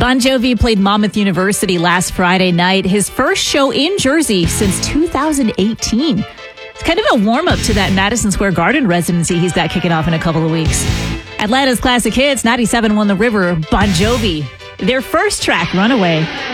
Bon Jovi played Monmouth University last Friday night, his first show in Jersey since 2018. It's kind of a warm-up to that Madison Square Garden residency he's got kicking off in a couple of weeks. Atlanta's classic hits, 97 won The River, Bon Jovi. Their first track, Runaway.